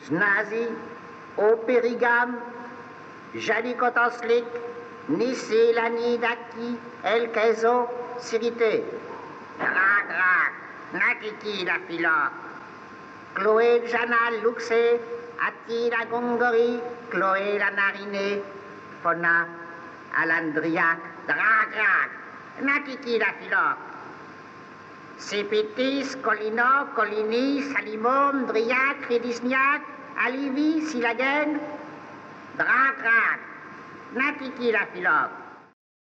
Jnazi, au Périgame, Jalikotoslik, Nissé, Lani, Daki, El Kezo, Sirité. Drak, Nakiki, la Phila, Chloé, Janal, Luxé, Ati, la Gongori, Chloé, la Narinée, Fona, Alandriac, Drak, Nakiki, la Phila. Sépitis, Colino, Colini, Salimon, Driac, Ridisniac, Alivi, Silagen, Drak, Nakiki, la Phila.